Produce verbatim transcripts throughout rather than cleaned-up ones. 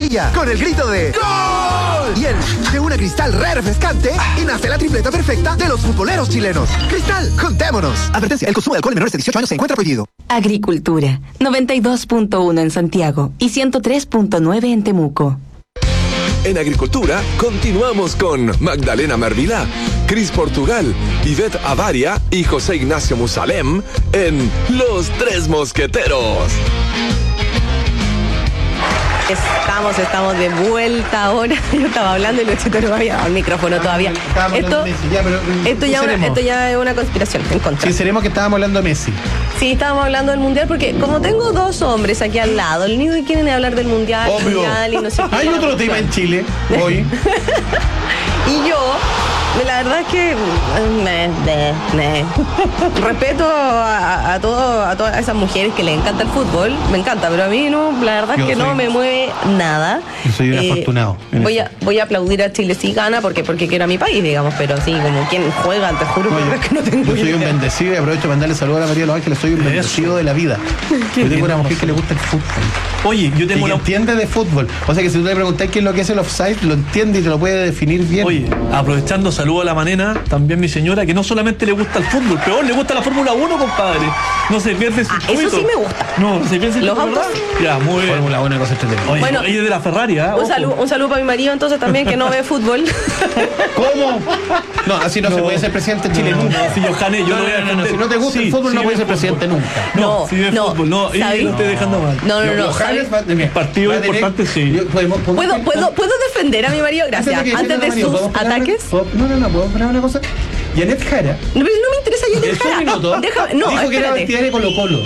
brilla con el grito de ¡Gol! Y el de una Cristal re refrescante y nace la tripleta perfecta de los futboleros chilenos. Cristal, juntémonos. Advertencia, el consumo de alcohol en menores de dieciocho años se encuentra prohibido. Agricultura, noventa y dos punto uno en Santiago y ciento tres punto nueve en Temuco. En Agricultura, continuamos con Magdalena Mervilá, Cris Portugal, Ivette Avaria y José Ignacio Musalem en Los Tres Mosqueteros. Estamos, estamos de vuelta ahora. Yo estaba hablando y Luchito no me había dado el micrófono todavía. Esto, ya, pero, esto, ya una, esto ya es una conspiración en contra. Sinceremos que estábamos hablando de Messi. Sí, estábamos hablando del Mundial porque como tengo dos hombres aquí al lado, el único que quieren es hablar del Mundial, mundial y no sé qué. Hay otro tema en Chile hoy. Y yo, la verdad es que me, me, me. respeto a, a, todo, a todas esas mujeres que les encanta el fútbol, me encanta, pero a mí no, la verdad es Yo que soy, no me mueve nada. Yo soy un Eh, afortunado. Voy a, voy a aplaudir a Chile si gana porque, porque quiero a mi país, digamos, pero sí, como quien juega, te juro No, yo, que no tengo yo soy idea. un bendecido y aprovecho para mandarle saludos a la María de los Ángeles. Soy un bendecido de la vida. Yo tengo una mujer que le gusta el fútbol. Oye, yo Y tengo que la... entiende de fútbol. O sea que si tú le preguntáis qué es lo que es el offside, lo entiende y te lo puede definir bien. Oye, aprovechando, saludo a la manena, también mi señora, que no solamente le gusta el fútbol, peor, le gusta la Fórmula uno, compadre. No se pierde el Ah, circuito. eso sí me gusta. No, se pierde el ¿Los circuito, autos? ¿verdad? Ya, muy bien. Fórmula uno, cosa entretenida. Oye, Bueno, ella es de la Ferrari, ¿ah? Un Ojo. saludo, un saludo para mi marido entonces también que no ve fútbol. ¿Cómo? No, así no, No. se puede ser presidente de Chile No, nunca. no, si Johannes, yo No, lo voy a no, no, no, defender. si no te gusta el Sí, fútbol, sí no puedes ve ser presidente fútbol. nunca. No, No, si ve no, fútbol, no, y ¿sabes? lo estoy dejando mal. No, no, no. Johannes ¿sabes? va- mira, Partido va a tener- importante, sí. yo- podemos- podemos- ¿Puedo, puedo, ¿Puedo defender a mi marido? Gracias. Antes de que Antes de defienda a sus Mario, ¿podemos opinar ataques. una- ¿puedo- No, no, no, ¿puedo opinar una cosa? Janet Jara, No, pero no me interesa yo en su dejar. minuto, Déjame, no, dijo que era espérate. partidaria de Colo Colo.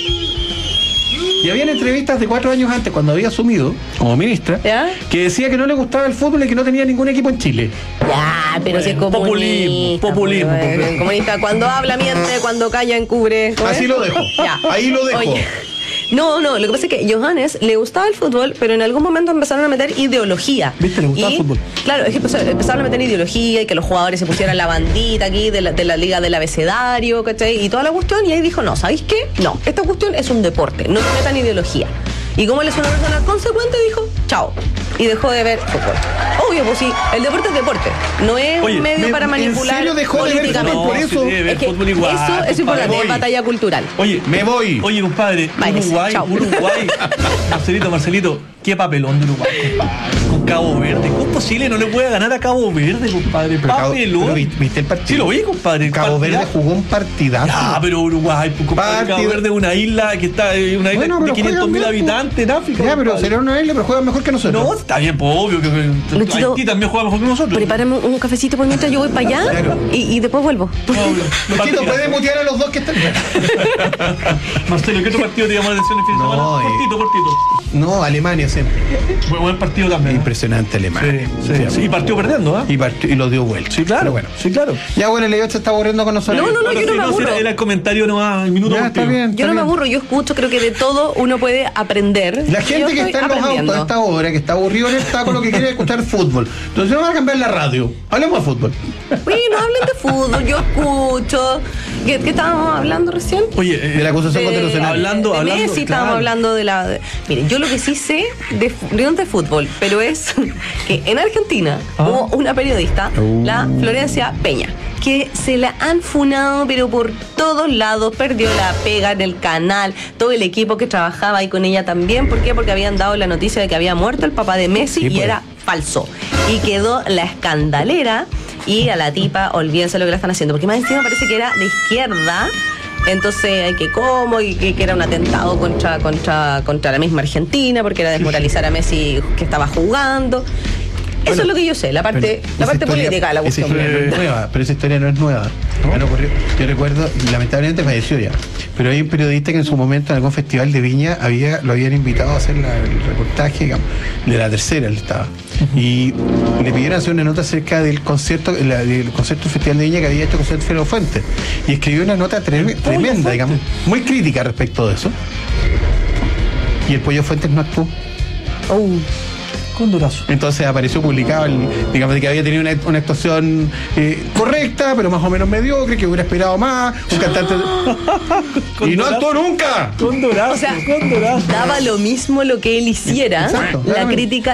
Y habían entrevistas de cuatro años antes, cuando había asumido como ministra, ¿Ya? que decía que no le gustaba el fútbol y que no tenía ningún equipo en Chile. Ya, pero si es Bueno, comunista. populismo, populismo, pues, populismo. Comunista, cuando habla miente, cuando calla encubre. ¿Cómo Así es? lo dejo. Ya. Ahí lo dejo. Oye, no, no, lo que pasa es que Johannes le gustaba el fútbol, pero en algún momento empezaron a meter ideología. ¿Viste? Le gustaba Y, el fútbol. Claro, es que empezó- empezaron a meter ideología y que los jugadores se pusieran la bandita aquí de la, de la liga del abecedario, ¿cachai? Y toda la cuestión, y ahí dijo, no, ¿sabéis qué? No, esta cuestión es un deporte, no se metan ideología. Y como él es una persona consecuente, dijo, chao. Y dejó de ver fútbol. Obvio, pues sí, el deporte es deporte. No es Oye, un medio me- para ¿en manipular serio dejó de ver políticamente. fútbol por No, eso? se debe ver Es que fútbol igual, eso es compadre. importante, es Voy. batalla cultural. Oye, Me voy. Oye, compadre, Váyase, Uruguay, chao. Uruguay. Marcelito, Marcelito, qué papelón de Uruguay, compadre. Con Cabo Verde. ¿Cómo es posible no le puede ganar a Cabo Verde, compadre? Pero Cabo- Papelón. pero vi- ¿viste el partido? Sí, lo vi, compadre. Cabo Verde Partidazo. jugó un partidazo. Ah, pero Uruguay, pues, compadre, Partido. Cabo Verde es una isla que está, eh, una isla Bueno, de pero quinientos mil juegan bien, habitantes en África. Ya, pero compadre. será una isla, pero juegan mejor que nosotros. No, está bien, pues obvio que que Luchito, Haití también juega mejor que nosotros. Prepárame un cafecito por mientras yo voy para allá Claro. y, y después vuelvo. Obvio. Luchito, ¿puedes mutear a los dos que están? Marcelo, ¿qué otro partido te llamó la atención el fin de No, semana? eh. Cortito, cortito. No, Alemania siempre. Buen, buen partido también. ¿eh? Impresionante Alemania. Sí, sí, sí. Y partió perdiendo, ¿ah? Y, part- y lo dio vuelta. Sí, claro. Pero bueno. Sí, claro. Ya bueno, el Elliot se está aburriendo con nosotros. No, no, no, Bueno, yo no sí, me sí, aburro. era, era el comentario nomás, el minuto Ya, está contigo. bien. Yo está no me bien. aburro, yo escucho, creo que de todo uno puede aprender. La Yo gente que estoy está en los aprendiendo. autos a esta hora, que está aburrido en el taco, lo que quiere es escuchar fútbol. Entonces no van a cambiar la radio. Hablemos de fútbol. Bueno, hablen de fútbol, yo escucho. ¿Qué, qué estábamos hablando recién? Oye, eh, De la acusación De- constitucional. hablando- de hablando- Messi, claro. estábamos hablando de la. de- Miren, yo lo que sí sé de, fu- no de fútbol, pero es que en Argentina Ah. hubo una periodista, Uh. la Florencia Peña, que se la han funado, pero por todos lados, perdió la pega en el canal, todo el equipo que trabajaba ahí con ella también. ¿Por qué? Porque habían dado la noticia de que había muerto el papá de Messi Sí, y pues. era falso. Y quedó la escandalera y a la tipa, olvídense lo que la están haciendo, porque más encima parece que era de izquierda. Entonces, hay que cómo, y que, que era un atentado contra, contra, contra la misma Argentina, porque era desmoralizar a Messi que estaba jugando. Eso Bueno, es lo que yo sé, la parte, Pero la esa parte historia- política de la esa cuestión. historia no es nueva, pero esa historia no es nueva. Ya no ocurrió. Yo recuerdo, lamentablemente falleció ya, pero hay un periodista que en su momento en algún festival de Viña había, lo habían invitado a hacer la- el reportaje, digamos, de la tercera, él estaba. Y le pidieron hacer una nota acerca del concierto, la- del concierto del Festival de Viña que había hecho José Alfredo Fuentes. Y escribió una nota trem- tremenda, digamos, muy crítica respecto de eso. Y el Pollo Fuentes no actuó. Oh. con durazo. Entonces apareció publicado, el, digamos, de que había tenido una, una actuación eh, correcta, pero más o menos mediocre, que hubiera esperado más, un cantante... Con y no durazo. actuó nunca. Con durazo, O sea, con durazo. daba lo mismo lo que él hiciera, Exacto, la claramente. crítica